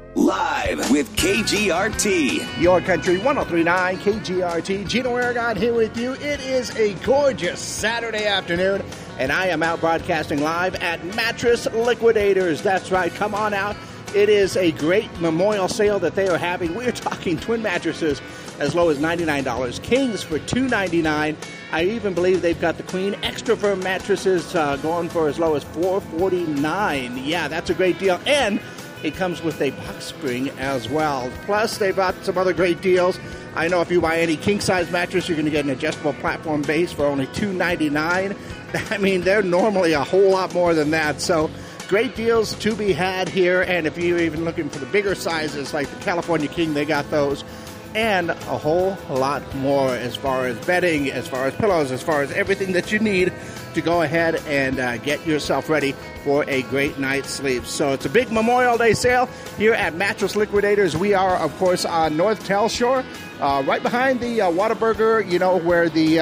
Live with KGRT. Your Country 103.9 KGRT. Gino Aragon here with you. It is a gorgeous Saturday afternoon, and I am out broadcasting live at Mattress Liquidators. That's right. Come on out. It is a great memorial sale that they are having. We're talking twin mattresses as low as $99. Kings for $299. I even believe they've got the Queen Extra Firm mattresses going for as low as $449. Yeah, that's a great deal. And it comes with a box spring as well. Plus, they've got some other great deals. I know if you buy any king-size mattress, you're going to get an adjustable platform base for only $299. I mean, they're normally a whole lot more than that. So, great deals to be had here. And if you're even looking for the bigger sizes, like the California King, they got those. And a whole lot more as far as bedding, as far as pillows, as far as everything that you need to go ahead and get yourself ready for a great night's sleep. So it's a big Memorial Day sale here at Mattress Liquidators. We are, of course, on North Telshore, right behind the Whataburger, you know, where the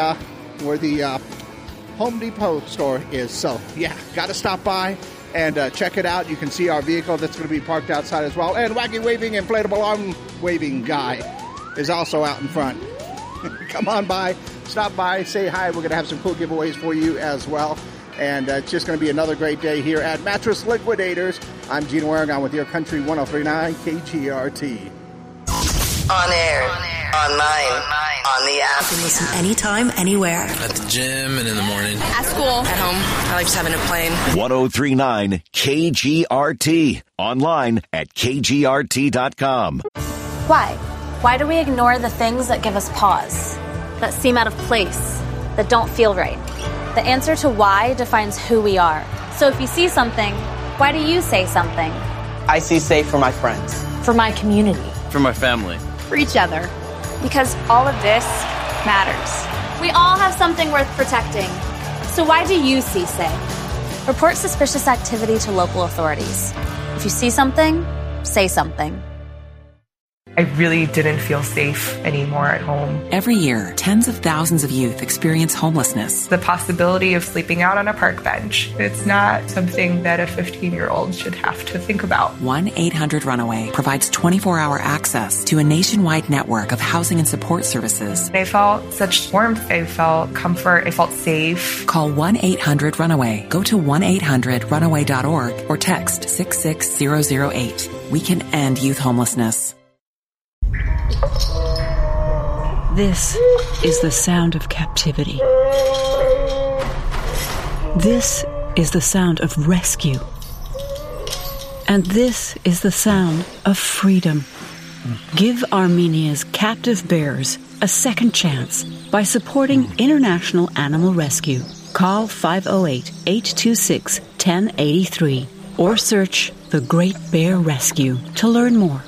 Home Depot store is. So, yeah, got to stop by and check it out. You can see our vehicle that's going to be parked outside as well. And wacky waving, inflatable arm waving guy is also out in front. Come on by, stop by, say hi. We're going to have some cool giveaways for you as well. And it's just going to be another great day here at Mattress Liquidators. I'm Gino Aragon with Your Country 103.9 KGRT. On air, online, on the app. You can listen anytime, anywhere. At the gym and in the morning. At school. At home. I like just having it playing. 103.9 KGRT. Online at KGRT.com. Why? Why do we ignore the things that give us pause, that seem out of place, that don't feel right? The answer to why defines who we are. So if you see something, why do you say something? I see safe for my friends. For my community. For my family. For each other. Because all of this matters. We all have something worth protecting. So why do you see safe? Report suspicious activity to local authorities. If you see something, say something. I really didn't feel safe anymore at home. Every year, tens of thousands of youth experience homelessness. The possibility of sleeping out on a park bench, it's not something that a 15-year-old should have to think about. 1-800-RUNAWAY provides 24-hour access to a nationwide network of housing and support services. I felt such warmth. I felt comfort. I felt safe. Call 1-800-RUNAWAY. Go to 1-800-RUNAWAY.org or text 66008. We can end youth homelessness. This is the sound of captivity. This is the sound of rescue. And this is the sound of freedom. Give Armenia's captive bears a second chance by supporting International Animal Rescue. Call 508-826-1083 or search The Great Bear Rescue to learn more.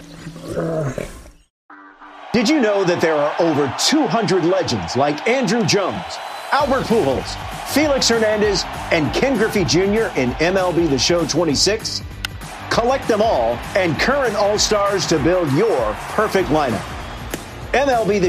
Did you know that there are over 200 legends like Andrew Jones, Albert Pujols, Felix Hernandez, and Ken Griffey Jr. in MLB The Show 26? Collect them all and current All-Stars to build your perfect lineup. MLB The